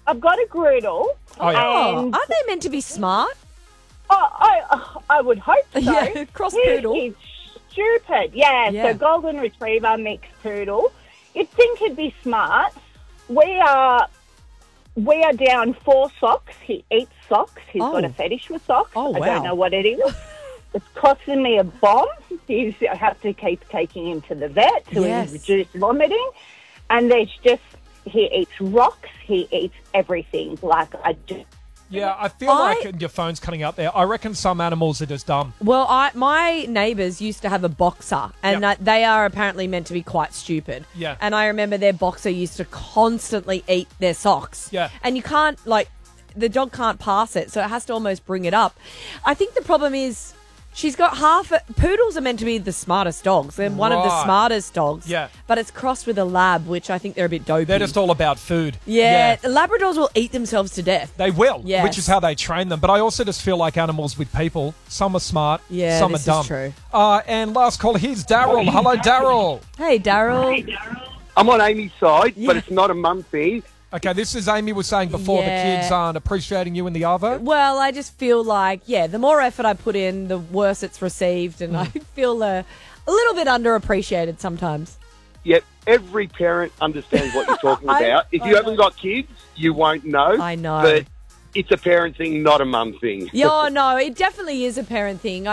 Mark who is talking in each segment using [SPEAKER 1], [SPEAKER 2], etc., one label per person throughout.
[SPEAKER 1] I've got a Groodle.
[SPEAKER 2] Oh, yeah.
[SPEAKER 1] And
[SPEAKER 3] Aren't they meant to be smart?
[SPEAKER 1] I would hope so.
[SPEAKER 3] Yeah, cross poodle.
[SPEAKER 1] He's stupid. Yeah,
[SPEAKER 3] Yeah.
[SPEAKER 1] so golden retriever, mixed poodle. You'd think he'd be smart. We are down 4 socks. He eats socks. He's got a fetish with socks.
[SPEAKER 3] Oh,
[SPEAKER 1] I
[SPEAKER 3] wow.
[SPEAKER 1] don't know what it is. It's costing me a bomb. I have to keep taking him to the vet to reduce vomiting. And he eats rocks. He eats everything.
[SPEAKER 2] Yeah, I feel like your phone's cutting out there. I reckon some animals are just dumb.
[SPEAKER 3] Well, my neighbours used to have a boxer, and they are apparently meant to be quite stupid.
[SPEAKER 2] Yeah.
[SPEAKER 3] And I remember their boxer used to constantly eat their socks.
[SPEAKER 2] Yeah.
[SPEAKER 3] And you can't, the dog can't pass it, so it has to almost bring it up. I think the problem is she's got poodles are meant to be the smartest dogs. They're one of the smartest dogs.
[SPEAKER 2] Yeah.
[SPEAKER 3] But it's crossed with a lab, which I think they're a bit dopey.
[SPEAKER 2] They're just all about food.
[SPEAKER 3] Yeah. Labradors will eat themselves to death.
[SPEAKER 2] They will,
[SPEAKER 3] Yes.
[SPEAKER 2] which is how they train them. But I also just feel like animals with people. Some are smart, some
[SPEAKER 3] this
[SPEAKER 2] are dumb.
[SPEAKER 3] is true.
[SPEAKER 2] And last call, here's Daryl. Hello, Daryl.
[SPEAKER 3] Hey, Daryl.
[SPEAKER 4] I'm on Amy's side, but it's not a mum thing.
[SPEAKER 2] Okay, this is Amy was saying before the kids aren't appreciating you in the Arvo.
[SPEAKER 3] Well, I just feel like, the more effort I put in, the worse it's received, and I feel a little bit underappreciated sometimes.
[SPEAKER 4] Yep, every parent understands what you're talking about. If you haven't got kids, you won't know.
[SPEAKER 3] I know.
[SPEAKER 4] But it's a parent thing, not a mum thing.
[SPEAKER 3] Yeah, no, it definitely is a parent thing.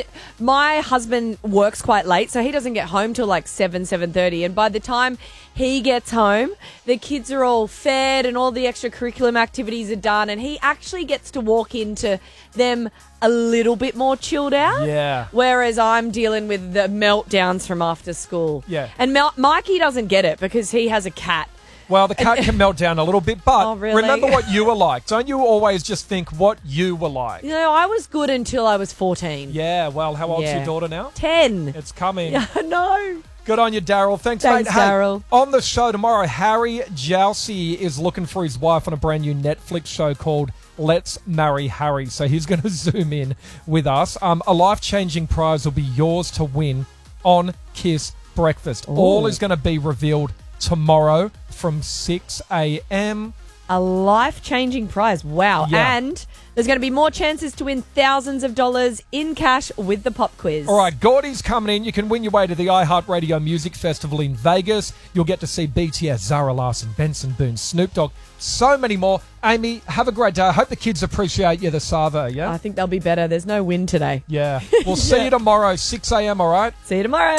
[SPEAKER 3] My husband works quite late, so he doesn't get home till 7:30, and by the time he gets home, the kids are all fed and all the extracurricular activities are done, and he actually gets to walk into them a little bit more chilled out.
[SPEAKER 2] Yeah.
[SPEAKER 3] Whereas I'm dealing with the meltdowns from after school.
[SPEAKER 2] Yeah.
[SPEAKER 3] And Mikey doesn't get it because he has a cat.
[SPEAKER 2] Well, the cat can melt down a little bit, but
[SPEAKER 3] Oh, really?
[SPEAKER 2] remember what you were like. Don't you always just think what you were like?
[SPEAKER 3] I was good until I was 14.
[SPEAKER 2] Yeah, well, how old's
[SPEAKER 3] Yeah.
[SPEAKER 2] your daughter now?
[SPEAKER 3] 10.
[SPEAKER 2] It's coming.
[SPEAKER 3] Yeah, no.
[SPEAKER 2] Good on you, Daryl. Thanks,
[SPEAKER 3] Thanks,
[SPEAKER 2] mate. Hey,
[SPEAKER 3] Daryl.
[SPEAKER 2] on the show tomorrow, Harry Jousey is looking for his wife on a brand new Netflix show called Let's Marry Harry. So he's going to zoom in with us. A life-changing prize will be yours to win on Kiss Breakfast.
[SPEAKER 3] Ooh.
[SPEAKER 2] All is going to be revealed tomorrow from 6 a.m.
[SPEAKER 3] A life-changing prize. Wow.
[SPEAKER 2] Yeah.
[SPEAKER 3] And there's going to be more chances to win thousands of dollars in cash with the pop quiz.
[SPEAKER 2] All right, Gordy's coming in. You can win your way to the iHeartRadio Music Festival in Vegas. You'll get to see BTS, Zara Larsson, Benson Boone, Snoop Dogg, so many more. Amy, have a great day. I hope the kids appreciate you, the Savo, yeah?
[SPEAKER 3] I think they'll be better. There's no win today.
[SPEAKER 2] Yeah. We'll see you tomorrow, 6 a.m., all right?
[SPEAKER 3] See you tomorrow.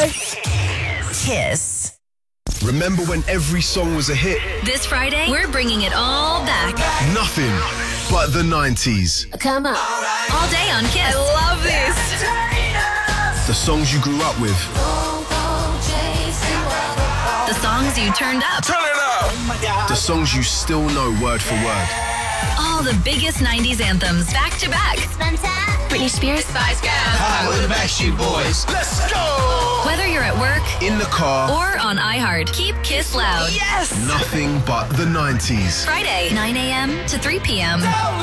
[SPEAKER 5] Kiss.
[SPEAKER 6] Remember when every song was a hit?
[SPEAKER 5] This Friday, we're bringing it all back.
[SPEAKER 6] Nothing but the 90s.
[SPEAKER 5] Come on. All day on Kiss. I love this.
[SPEAKER 6] The songs you grew up with.
[SPEAKER 5] The songs you turned up.
[SPEAKER 6] Turn it up! The songs you still know word for word.
[SPEAKER 5] All the biggest 90s anthems back to back. Britney Spears, Spice Girls.
[SPEAKER 6] Hi, we're the Backstreet Boys. Let's go!
[SPEAKER 5] Whether you're at work,
[SPEAKER 6] In the car.
[SPEAKER 5] or on iHeart, keep Kiss loud.
[SPEAKER 6] Yes! Nothing but the 90s.
[SPEAKER 5] Friday, 9 a.m. to 3 p.m.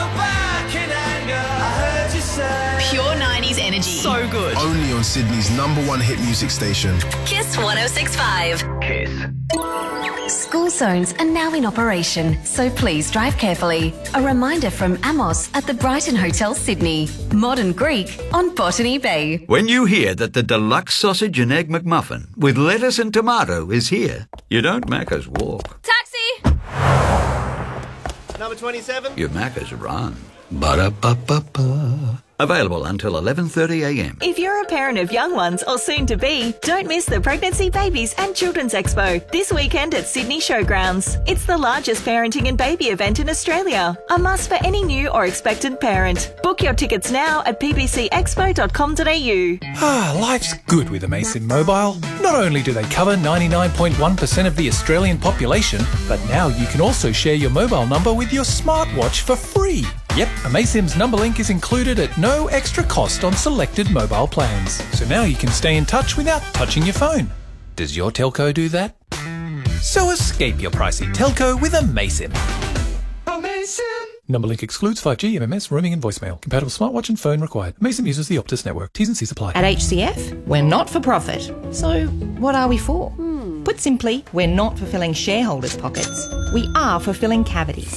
[SPEAKER 5] Pure 90s energy. So good.
[SPEAKER 6] Only on Sydney's #1 hit music station.
[SPEAKER 5] Kiss 106.5.
[SPEAKER 6] Kiss.
[SPEAKER 7] School zones are now in operation, so please drive carefully. A reminder from Amos at the Brighton Hotel, Sydney. Modern Greek on Botany Bay.
[SPEAKER 8] When you hear that the deluxe sausage and egg McMuffin with lettuce and tomato is here, you don't Macca's walk.
[SPEAKER 9] Taxi!
[SPEAKER 10] Number 27.
[SPEAKER 8] You Macca's run. Ba-da-ba-ba-ba. Available until 11:30 a.m.
[SPEAKER 11] If you're a parent of young ones or soon to be, don't miss the Pregnancy, Babies and Children's Expo this weekend at Sydney Showgrounds. It's the largest parenting and baby event in Australia. A must for any new or expectant parent. Book your tickets now at ppcexpo.com.au.
[SPEAKER 12] Life's good with Amazon Mobile. Not only do they cover 99.1% of the Australian population, but now you can also share your mobile number with your smartwatch for free. Yep, Amasim's number link is included at no extra cost on selected mobile plans. So now you can stay in touch without touching your phone. Does your telco do that? So escape your pricey telco with Amasim. Number link excludes 5G, MMS, roaming and voicemail. Compatible smartwatch and phone required. Amasim uses the Optus network. T's and C's apply.
[SPEAKER 13] At HCF, we're not for profit. So what are we for? Put simply, we're not fulfilling shareholders' pockets. We are fulfilling cavities.